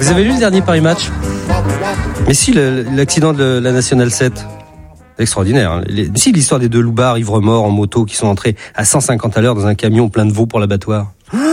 Vous avez lu le dernier Paris Match ? Mais si, l'accident de la Nationale 7. Extraordinaire. Hein. Si, l'histoire des deux loupards ivres-morts en moto qui sont entrés à 150 à l'heure dans un camion plein de veaux pour l'abattoir.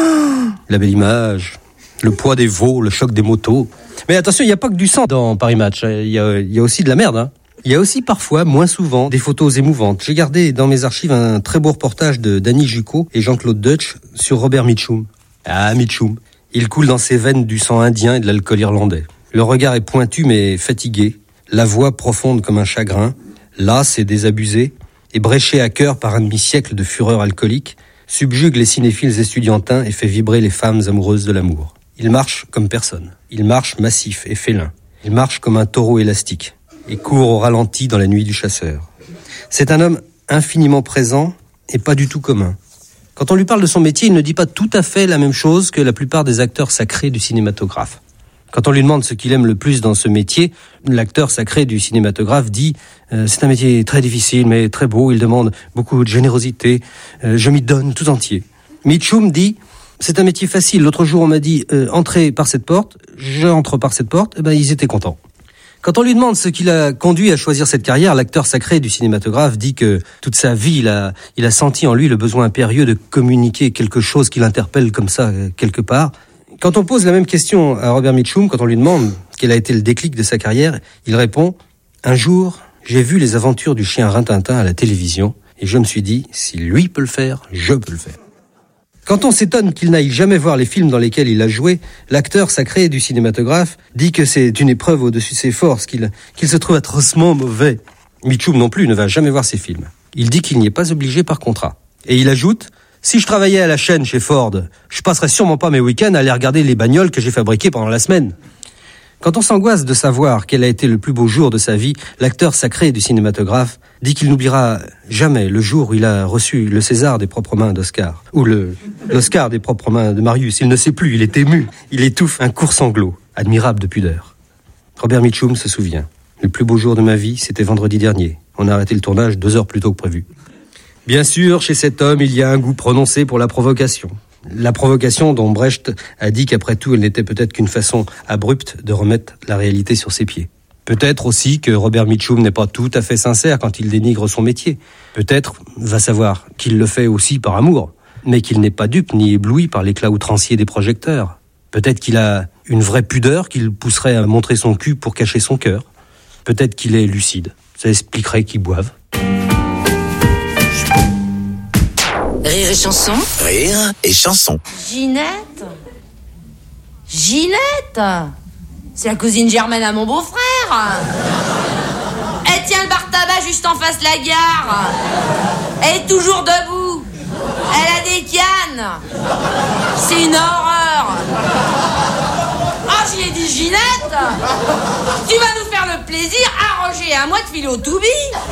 La belle image. Le poids des veaux, le choc des motos. Mais attention, il n'y a pas que du sang dans Paris Match. Il y a aussi de la merde. Hein. Il y a aussi parfois, moins souvent, des photos émouvantes. J'ai gardé dans mes archives un très beau reportage de Danny Jucco et Jean-Claude Deutsch sur Robert Mitchum. Ah, Mitchum. Il coule dans ses veines du sang indien et de l'alcool irlandais. Le regard est pointu mais fatigué. La voix profonde comme un chagrin. Las et désabusé, et bréché à cœur par un demi-siècle de fureur alcoolique, subjugue les cinéphiles estudiantins et fait vibrer les femmes amoureuses de l'amour. Il marche comme personne. Il marche massif et félin. Il marche comme un taureau élastique et court au ralenti dans la nuit du chasseur. C'est un homme infiniment présent et pas du tout commun. Quand on lui parle de son métier, il ne dit pas tout à fait la même chose que la plupart des acteurs sacrés du cinématographe. Quand on lui demande ce qu'il aime le plus dans ce métier, l'acteur sacré du cinématographe dit « C'est un métier très difficile, mais très beau, il demande beaucoup de générosité, je m'y donne tout entier. » Mitchum dit « C'est un métier facile, l'autre jour on m'a dit « Entrez par cette porte », j'entre par cette porte, et ils étaient contents. » Quand on lui demande ce qui l'a conduit à choisir cette carrière, l'acteur sacré du cinématographe dit que toute sa vie, il a senti en lui le besoin impérieux de communiquer quelque chose qui l'interpelle comme ça, quelque part. Quand on pose la même question à Robert Mitchum, quand on lui demande quel a été le déclic de sa carrière, il répond « Un jour, j'ai vu les aventures du chien Rintintin à la télévision et je me suis dit, si lui peut le faire, je peux le faire. » Quand on s'étonne qu'il n'aille jamais voir les films dans lesquels il a joué, l'acteur sacré du cinématographe dit que c'est une épreuve au-dessus de ses forces, qu'il se trouve atrocement mauvais. Mitchum non plus ne va jamais voir ses films. Il dit qu'il n'y est pas obligé par contrat. Et il ajoute « Si je travaillais à la chaîne chez Ford, je passerais sûrement pas mes week-ends à aller regarder les bagnoles que j'ai fabriquées pendant la semaine. » Quand on s'angoisse de savoir quel a été le plus beau jour de sa vie, l'acteur sacré du cinématographe dit qu'il n'oubliera jamais le jour où il a reçu le César des propres mains d'Oscar, ou l'Oscar des propres mains de Marius. Il ne sait plus, il est ému, il étouffe un court sanglot, admirable de pudeur. Robert Mitchum se souvient. Le plus beau jour de ma vie, c'était vendredi dernier. On a arrêté le tournage 2 heures plus tôt que prévu. Bien sûr, chez cet homme, il y a un goût prononcé pour la provocation. La provocation dont Brecht a dit qu'après tout, elle n'était peut-être qu'une façon abrupte de remettre la réalité sur ses pieds. Peut-être aussi que Robert Mitchum n'est pas tout à fait sincère quand il dénigre son métier. Peut-être, va savoir, qu'il le fait aussi par amour, mais qu'il n'est pas dupe ni ébloui par l'éclat outrancier des projecteurs. Peut-être qu'il a une vraie pudeur qui le pousserait à montrer son cul pour cacher son cœur. Peut-être qu'il est lucide. Ça expliquerait qu'il boive. Rire et chanson. Rire et chanson. Ginette. C'est la cousine germaine à mon beau-frère. Elle tient le bar tabac juste en face de la gare. Elle est toujours debout. Elle a des cannes. C'est une horreur. Ah, j'y ai dit, Ginette, tu vas nous faire le plaisir à Roger et à moi de filer au Toubi.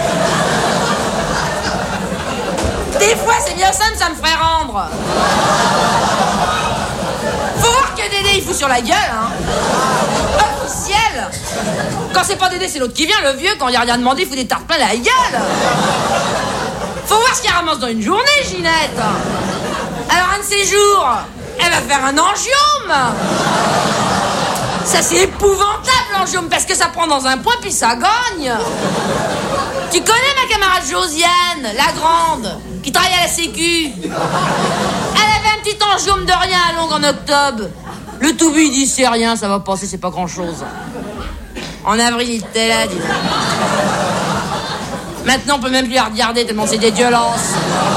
Des fois, c'est bien simple, ça me ferait rendre. Faut voir que Dédé, il fout sur la gueule, hein. Officiel. Quand c'est pas Dédé, c'est l'autre qui vient, le vieux. Quand il y a rien demandé, il fout des tartes plein la gueule. Faut voir ce qu'il ramasse dans une journée, Ginette. Alors, un de ces jours, elle va faire un angiome. Ça, c'est épouvantable, l'angiome, parce que ça prend dans un point, puis ça gagne. Tu connais ma camarade Josiane, la grande, qui travaille à la Sécu. Elle avait un petit angiome de rien à Longue en octobre. Le Toubu, il dit c'est rien, ça va passer, c'est pas grand-chose. En avril, il était là, dit. Maintenant, on peut même plus la regarder tellement c'est des violences.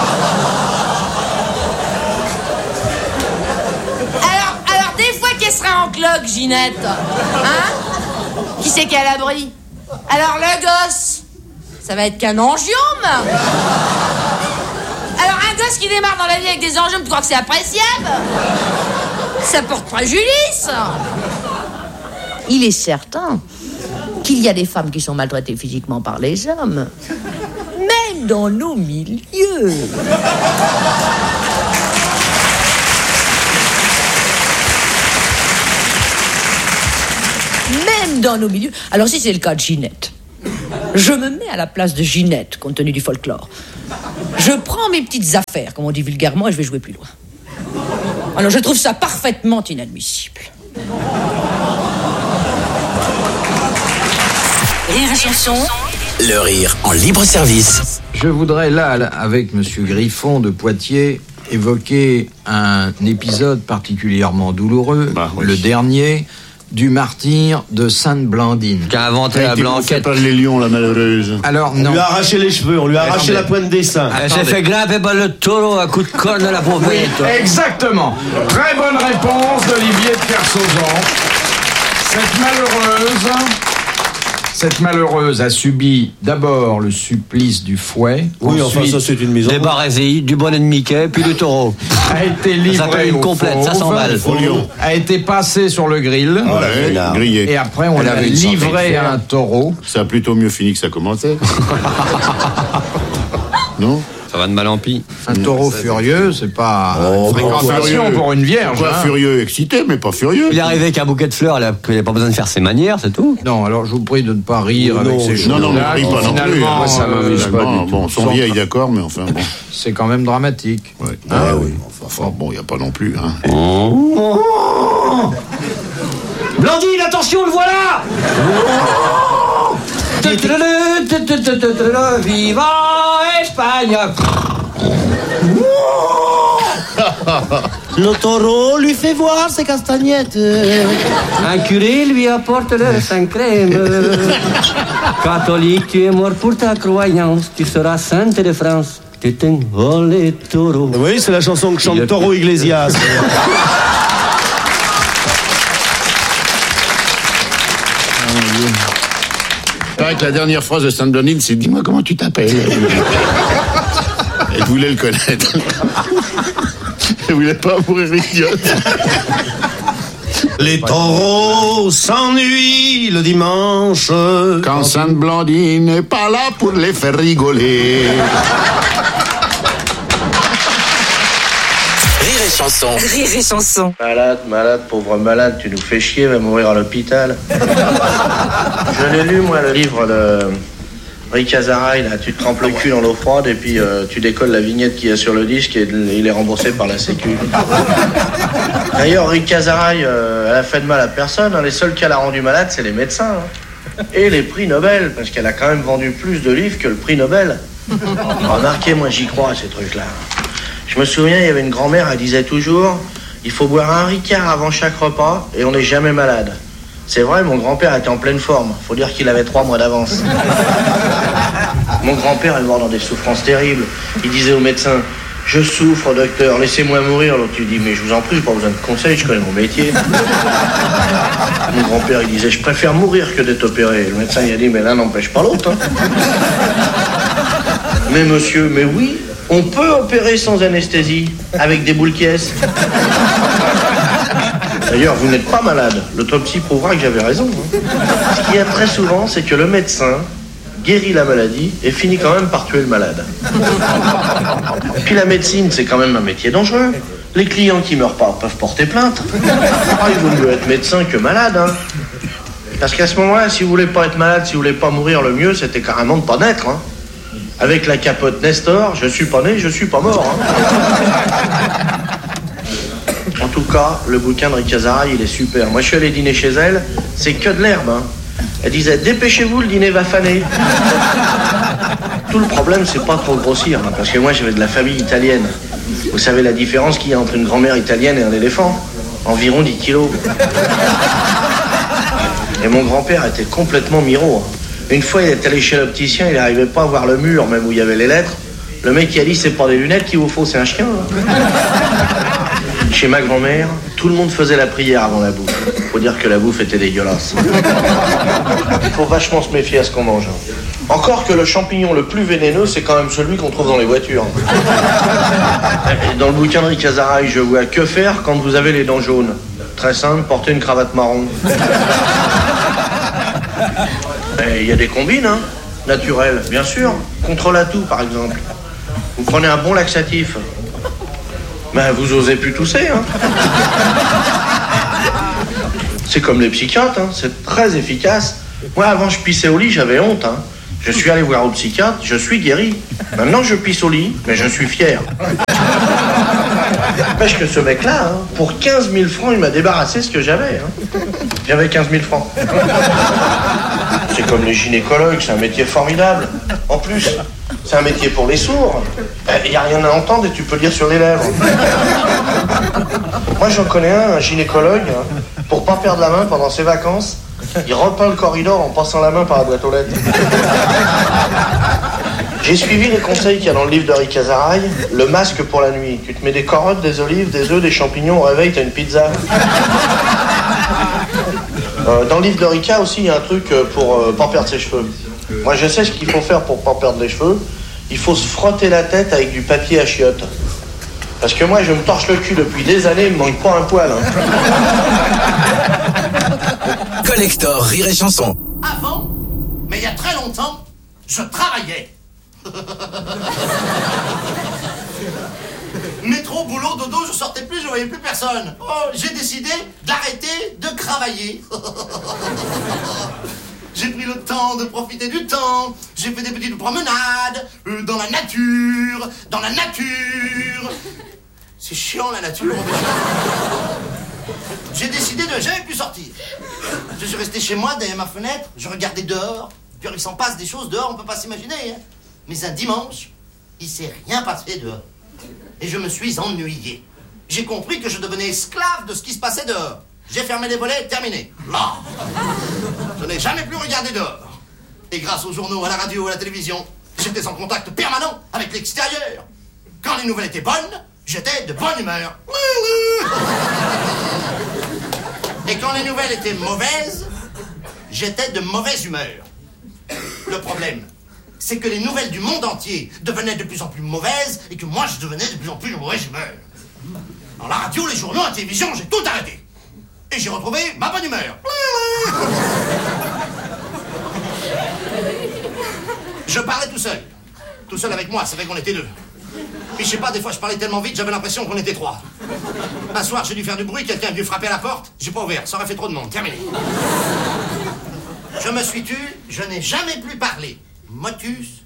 Alors, des fois qu'elle serait en cloque, Ginette. Hein? Qui c'est qui est à l'abri? Alors, le gosse, ça va être qu'un angiome. Alors, un gosse qui démarre dans la vie avec des angiomes, tu crois que c'est appréciable? Ça porte préjudice. Il est certain qu'il y a des femmes qui sont maltraitées physiquement par les hommes, même dans nos milieux. Même dans nos milieux. Alors si c'est le cas de Ginette, je me mets à la place de Ginette, compte tenu du folklore. Je prends mes petites affaires, comme on dit vulgairement, et je vais jouer plus loin. Alors je trouve ça parfaitement inadmissible Rire et chanson. Le rire en libre service. Je voudrais là, avec Monsieur Griffon de Poitiers, évoquer un épisode particulièrement douloureux, le dernier, du martyre de Sainte Blandine. Qui a inventé la blanquette. Pas les lions, la malheureuse. Alors On non. lui a arraché les cheveux, on lui a arraché la pointe des seins. Elle s'est fait grimper par le taureau à coups de corne à la pauvre. Oui, exactement. Très bonne réponse d'Olivier de Kersauzon. Cette malheureuse a subi d'abord le supplice du fouet. Oui, enfin ça c'est une mise en Des barésies, du bonnet de Mickey, puis du taureau. A été Ça s'appelle livrée une au complète, fauve, 500 balles. a été passé sur le grill. Ouais, grillé. Et après, on l'a livré à un taureau. Ça a plutôt mieux fini que ça commençait. Non? Ça va de mal en pis. Un taureau furieux, c'est pas une fréquentation pour une vierge. Pas furieux, excité, mais pas furieux. Il est arrivé avec un bouquet de fleurs, il n'a pas besoin de faire ses manières, c'est tout. Non, alors je vous prie de ne pas rire avec ces choses. Non, mais ris pas non plus. Finalement, ça m'amuse pas du tout. Bon, son vieil, d'accord, mais enfin bon. C'est quand même dramatique. Ouais. Ah oui. Enfin bon, il n'y a pas non plus, hein. Blandine, attention, le voilà! Viva Espagne! Le taureau lui fait voir ses castagnettes. Un curé lui apporte le Saint Crème. Catholique, tu es mort pour ta croyance, tu seras sainte de France. Oh les taureaux. Oui, c'est la chanson que chante Taureau Iglesias. Il paraît que la dernière phrase de Sainte Blandine, c'est « Dis-moi comment tu t'appelles ?» Elle voulait le connaître. Elle voulait pas mourir idiote. Les taureaux s'ennuient le dimanche. Quand Sainte Blandine n'est pas là pour les faire rigoler. Rire et chanson. Rire et chanson. Malade, pauvre malade, tu nous fais chier, va mourir à l'hôpital. Je l'ai lu, moi, le livre de Rick Azaray, là. Tu te trempes le cul dans l'eau froide et puis tu décolles la vignette qu'il y a sur le disque et il est remboursé par la Sécu. D'ailleurs, Rick Azaray, elle a fait de mal à personne, hein. Les seuls qu'elle a rendu malade, c'est les médecins, hein. Et les prix Nobel, parce qu'elle a quand même vendu plus de livres que le prix Nobel. Remarquez, moi, j'y crois à ces trucs-là. Je me souviens, il y avait une grand-mère, elle disait toujours « Il faut boire un Ricard avant chaque repas et on n'est jamais malade ». C'est vrai, mon grand-père était en pleine forme. Faut dire qu'il avait 3 mois d'avance. Mon grand-père est mort dans des souffrances terribles. Il disait au médecin « Je souffre, docteur, laissez-moi mourir ». L'autre, il dit « Mais je vous en prie, j'ai pas besoin de conseils, je connais mon métier ». Mon grand-père, il disait « Je préfère mourir que d'être opéré ». Le médecin, il a dit « Mais l'un n'empêche pas l'autre. Hein. » « Mais monsieur, mais oui, on peut opérer sans anesthésie, avec des boules caisses. » D'ailleurs, vous n'êtes pas malade. L'autopsie prouvera que j'avais raison. Hein. Ce qu'il y a très souvent, c'est que le médecin guérit la maladie et finit quand même par tuer le malade. Et puis la médecine, c'est quand même un métier dangereux. Les clients qui meurent pas peuvent porter plainte. Ah, il vaut mieux être médecin que malade. Hein. Parce qu'à ce moment-là, si vous voulez pas être malade, si vous voulez pas mourir, le mieux, c'était carrément de pas naître. Hein. Avec la capote Nestor, je suis pas né, je suis pas mort. Hein. En tout cas, le bouquin de Rick Azaray, il est super. Moi, je suis allé dîner chez elle, c'est que de l'herbe. Hein. Elle disait, dépêchez-vous, le dîner va faner. Tout le problème, c'est pas trop grossir, hein, parce que moi, j'avais de la famille italienne. Vous savez la différence qu'il y a entre une grand-mère italienne et un éléphant? Environ 10 kilos. Et mon grand-père était complètement miro. Hein. Une fois, il est allé chez l'opticien, il n'arrivait pas à voir le mur, même où il y avait les lettres. Le mec, il a dit, c'est pas des lunettes qu'il vous faut, c'est un chien. Hein. Chez ma grand-mère, tout le monde faisait la prière avant la bouffe. Faut dire que la bouffe était dégueulasse. Il faut vachement se méfier à ce qu'on mange. Encore que le champignon le plus vénéneux, c'est quand même celui qu'on trouve dans les voitures. Et dans le bouquin de Rick Azaray, je vois que faire quand vous avez les dents jaunes. Très simple, porter une cravate marron. Il y a des combines, hein, naturelles, bien sûr. Contre la toux, par exemple. Vous prenez un bon laxatif. Ben, vous osez plus tousser, hein. C'est comme les psychiatres, hein, c'est très efficace. Moi, avant, je pissais au lit, j'avais honte, hein. Je suis allé voir au psychiatre, je suis guéri. Maintenant, je pisse au lit, mais je suis fier. N'empêche que ce mec-là, hein, pour 15 000 francs, il m'a débarrassé ce que j'avais. Hein. J'avais 15 000 francs. C'est comme les gynécologues, c'est un métier formidable. En plus, c'est un métier pour les sourds. Il n'y a rien à entendre et tu peux lire sur les lèvres. Moi, j'en connais un gynécologue, hein, pour pas perdre la main pendant ses vacances. Il repeint le corridor en passant la main par la boîte aux lettres. J'ai suivi les conseils qu'il y a dans le livre de Ricazaraï, le masque pour la nuit. Tu te mets des carottes, des olives, des œufs, des champignons, au réveil, t'as une pizza. Dans le livre de Rica aussi, il y a un truc pour pas perdre ses cheveux. Moi, je sais ce qu'il faut faire pour pas perdre les cheveux. Il faut se frotter la tête avec du papier à chiottes. Parce que moi, je me torche le cul depuis des années, il me manque pas un poil. Hein. Collector Rire et Chanson. Avant, mais il y a très longtemps, je travaillais. Métro, boulot, dodo, je sortais plus, je voyais plus personne. Oh, j'ai décidé d'arrêter de travailler. J'ai pris le temps de profiter du temps. J'ai fait des petites promenades dans la nature. C'est chiant la nature. J'ai décidé de jamais plus sortir. Je suis resté chez moi derrière ma fenêtre, je regardais dehors. Puis il s'en passe des choses dehors, on peut pas s'imaginer. Hein. Mais un dimanche, il s'est rien passé dehors. Et je me suis ennuyé. J'ai compris que je devenais esclave de ce qui se passait dehors. J'ai fermé les volets, terminé. Là. Je n'ai jamais plus regardé dehors. Et grâce aux journaux, à la radio, à la télévision, j'étais en contact permanent avec l'extérieur. Quand les nouvelles étaient bonnes, j'étais de bonne humeur. Et quand les nouvelles étaient mauvaises, j'étais de mauvaise humeur. Le problème, c'est que les nouvelles du monde entier devenaient de plus en plus mauvaises et que moi, je devenais de plus en plus de mauvaise humeur. Dans la radio, les journaux, la télévision, j'ai tout arrêté. Et j'ai retrouvé ma bonne humeur. Je parlais tout seul. Tout seul avec moi, c'est vrai qu'on était deux. Puis je sais pas, des fois je parlais tellement vite, j'avais l'impression qu'on était trois. Un soir, j'ai dû faire du bruit, quelqu'un est venu frapper à la porte, j'ai pas ouvert, ça aurait fait trop de monde, terminé. Je me suis tu, je n'ai jamais plus parlé. Motus.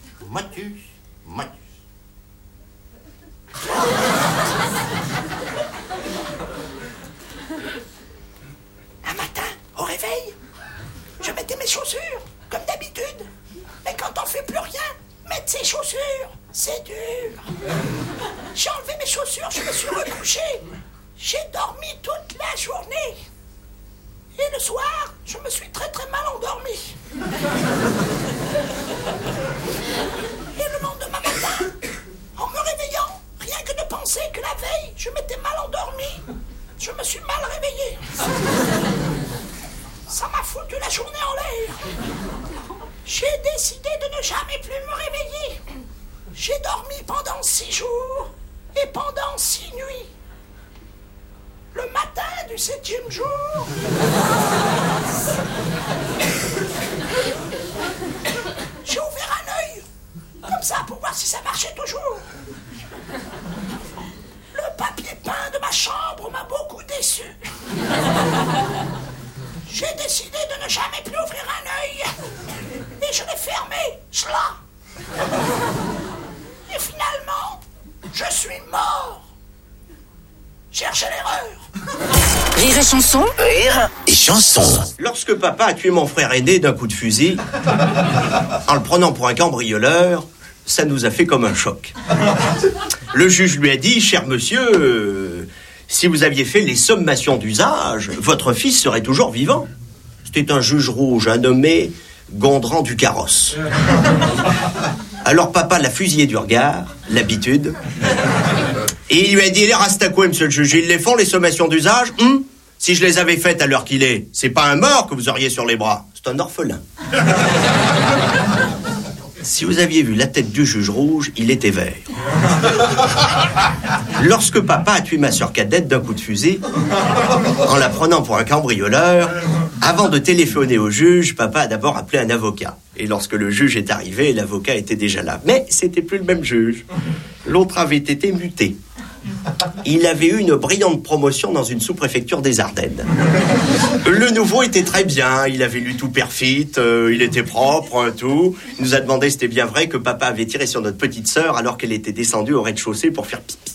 Un matin, au réveil, je mettais mes chaussures, comme d'habitude. Mais quand on fait plus rien, mettre ses chaussures, c'est dur. J'ai enlevé mes chaussures, je me suis recouché. J'ai dormi toute la journée. Et le soir, je me suis très très mal endormi. Et le lendemain matin, en me réveillant, rien que de penser que la veille, je m'étais mal endormi, je me suis mal réveillé. Ça m'a foutu la journée en l'air. J'ai décidé de ne jamais plus me réveiller. J'ai dormi pendant 6 jours et pendant 6 nuits. Le matin du 7e jour, j'ai ouvert un œil, comme ça, pour voir si ça marchait toujours. Le papier peint de ma chambre m'a beaucoup déçu. J'ai décidé de ne jamais plus ouvrir un œil. Et je l'ai fermé, cela. Et finalement, je suis mort. Cherchez l'erreur. Rire et Chanson. Rire et Chanson. Lorsque papa a tué mon frère aîné d'un coup de fusil, en le prenant pour un cambrioleur, ça nous a fait comme un choc. Le juge lui a dit, cher monsieur, si vous aviez fait les sommations d'usage, votre fils serait toujours vivant. C'était un juge rouge, un nommé Gondran du Carrosse. Alors papa l'a fusillé du regard, l'habitude, et il lui a dit, les rastacoués, monsieur le juge, ils les font, les sommations d'usage Si je les avais faites à l'heure qu'il est, c'est pas un mort que vous auriez sur les bras, c'est un orphelin. Si vous aviez vu la tête du juge rouge, il était vert. Lorsque papa a tué ma sœur cadette d'un coup de fusil, en la prenant pour un cambrioleur, avant de téléphoner au juge, papa a d'abord appelé un avocat. Et lorsque le juge est arrivé, l'avocat était déjà là. Mais c'était plus le même juge. L'autre avait été muté. Il avait eu une brillante promotion dans une sous-préfecture des Ardennes. Le nouveau était très bien, il avait lu tout perfit, il était propre, tout. Il nous a demandé si c'était bien vrai que papa avait tiré sur notre petite sœur alors qu'elle était descendue au rez-de-chaussée pour faire pipi.